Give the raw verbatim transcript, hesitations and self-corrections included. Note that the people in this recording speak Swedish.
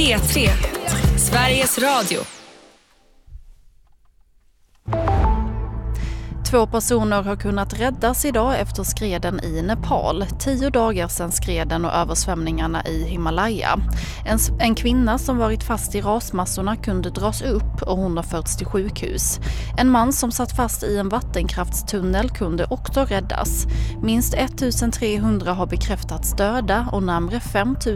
P tre, Sveriges Radio. Två personer har kunnat räddas idag efter skreden i Nepal. Tio dagar sedan skreden och översvämningarna i Himalaya. En, en kvinna som varit fast i rasmassorna kunde dras upp och hon har förts till sjukhus. En man som satt fast i en vattenkraftstunnel kunde också räddas. Minst ettusen trehundra har bekräftats döda och närmare fem tusen